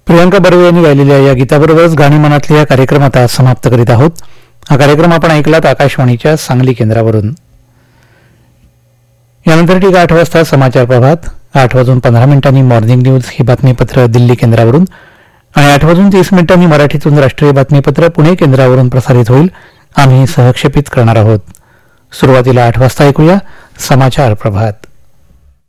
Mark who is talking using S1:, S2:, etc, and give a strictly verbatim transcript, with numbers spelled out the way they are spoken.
S1: प्रियांका बर्वे यांनी गायलेल्या या गीताबरोबरच गाणी मनातली या कार्यक्रमात आज समाप्त करीत आहोत. हा कार्यक्रम आपण ऐकलात आकाशवाणीच्या सांगली केंद्रावरून. यानंतर ठीक आठ वाजता समाचार प्रभात, आठ वाजून पंधरा मिनिटांनी मॉर्निंग न्यूज ही बातमीपत्र दिल्ली केंद्रावरून आणि आठ वाजून तीस मिनिटांनी मराठीतून राष्ट्रीय बातमीपत्र पुणे केंद्रावरून प्रसारित होईल. आम्ही सहक्षेपित करणार आहोत. सुरुवातीला आठ वाजता ऐकूया समाचार प्रभात.